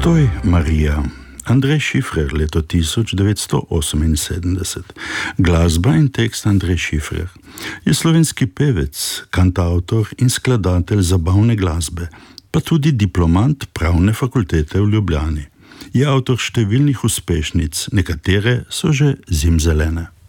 Stoj, Marija. Andrej Šifrer, leto 1978. Glasba in tekst Andrej Šifrer. Je slovenski pevec, kantautor in skladatelj zabavne glasbe, pa tudi diplomant Pravne fakultete v Ljubljani. Je avtor številnih uspešnic, nekatere so že zimzelene.